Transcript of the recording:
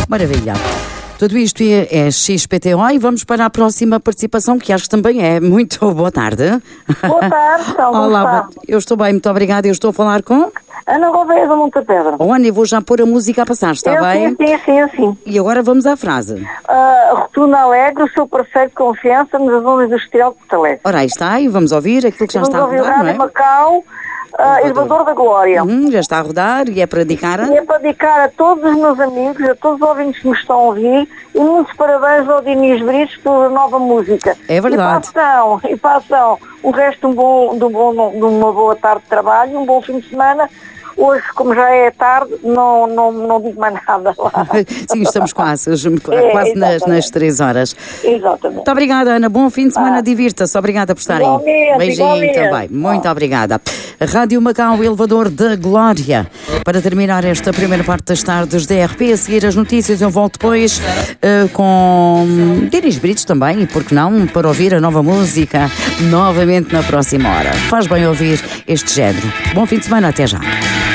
Maravilha. Tudo isto é XPTO e vamos para a próxima participação, que acho que também é muito boa tarde. Boa tarde, então, Olá, eu estou bem, muito obrigada. Eu estou a falar com Ana Gouveia da Monte Pedra. Ana, eu vou já pôr a música a passar, está bem? Sim. E agora vamos à frase. Rotuna Alegre, o seu parceiro de confiança na zona industrial de Porto Alegre. Ora, aí está, e vamos ouvir aquilo que já está a rodar, não é? Macau, Elevador da Glória. Já está a rodar e é para dedicar E é para dedicar a todos os meus amigos, a todos os ouvintes que me estão a ouvir, e muitos parabéns ao Diniz Brites pela nova música. É verdade. E passam o resto de uma boa tarde de trabalho, um bom fim de semana. Hoje, como já é tarde, não digo mais nada lá. Sim, estamos quase nas 3 horas. Exatamente. Muito obrigada, Ana. Bom fim de semana, divirta-se. Obrigada por estar aí. Beijinho também. Muito obrigada. Rádio Macau, Elevador da Glória. Para terminar esta primeira parte das tardes da RP, a seguir as notícias, eu volto depois com Diniz Brites também, e por que não, para ouvir a nova música novamente na próxima hora. Faz bem ouvir este género. Bom fim de semana, até já.